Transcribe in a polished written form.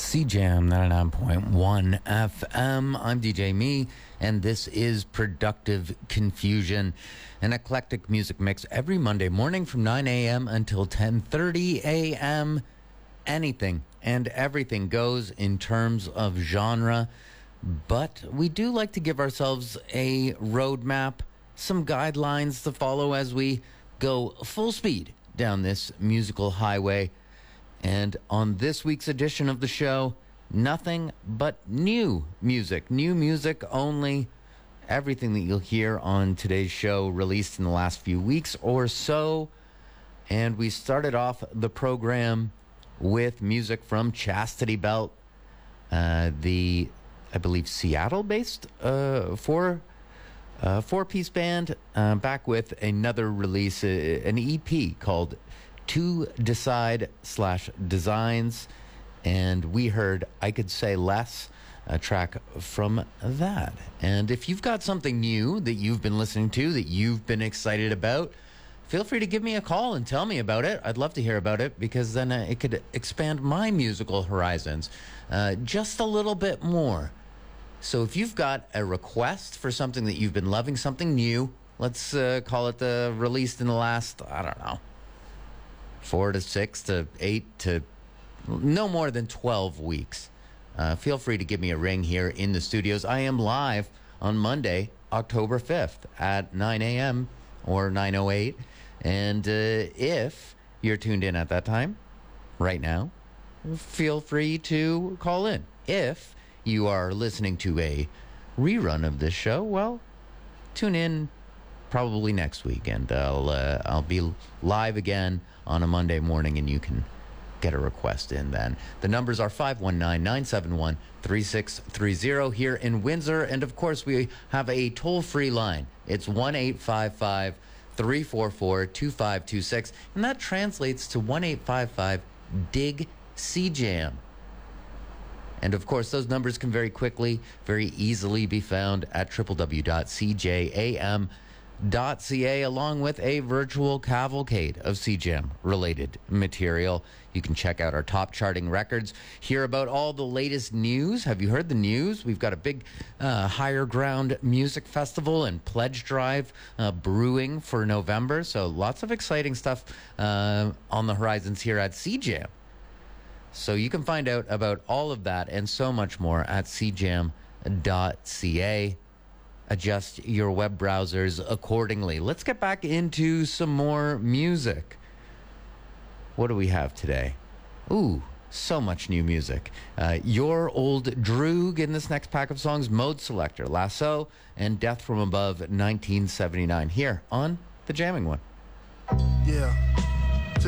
CJAM 99.1 FM. I'm DJ Me, and this is Productive Confusion, an eclectic music mix every Monday morning from 9 a.m. until 10:30 a.m. Anything and everything goes in terms of genre, but we do like to give ourselves a roadmap, some guidelines to follow as we go full speed down this musical highway. And on this week's edition of the show, nothing but new music only. Everything that you'll hear on today's show released in the last few weeks or so. And we started off the program with music from Chastity Belt, the, I believe, Seattle-based four-piece band, back with another release, an EP called To Decide/Designs, and we heard I Could Say Less, a track from that. And if you've got something new that you've been listening to, that you've been excited about, feel free to give me a call and tell me about it. I'd love to hear about it, because then it could expand my musical horizons just a little bit more. So if you've got a request for something that you've been loving, something new, let's call it the released in the last, I don't know, 4 to 6 to 8 to no more than 12 weeks. Feel free to give me a ring here in the studios. I am live on Monday, October 5th at 9 a.m. or 9:08. And if you're tuned in at that time, right now, feel free to call in. If you are listening to a rerun of this show, well, tune in probably next week, and I'll be live again on a Monday morning, and you can get a request in then. The numbers are 519-971-3630 here in Windsor, and of course we have a toll-free line. It's 1-855-344-2526, and that translates to 1-855-DIG-CJAM. And of course, those numbers can very easily be found at www.cjam.ca, along with a virtual cavalcade of CJAM related material. You can check out our top charting records, hear about all the latest news. Have you heard the news? We've got a big Higher Ground Music Festival and pledge drive brewing for November. So lots of exciting stuff on the horizons here at CJAM. So you can find out about all of that and so much more at cjam.ca. Adjust your web browsers accordingly. Let's get back into some more music. What do we have today? Ooh, so much new music. Your Old Droog in this next pack of songs, Mode Selector, Lasso, and Death from Above 1979 here on The Jamming One. Yeah.